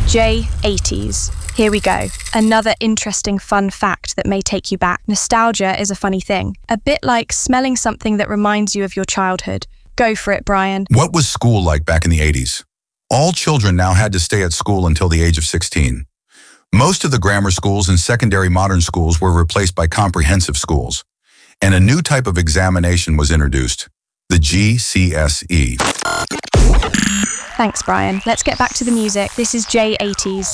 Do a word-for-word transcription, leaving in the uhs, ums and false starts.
J eighties. Here we go. Another interesting fun fact that may take you back. Nostalgia is a funny thing. A bit like smelling something that reminds you of your childhood. Go for it, Brian. What was school like back in the eighties? All children now had to stay at school until the age of sixteen. Most of the grammar schools and secondary modern schools were replaced by comprehensive schools, and a new type of examination was introduced, the G C S E. Thanks, Brian. Let's get back to the music. This is J eighties.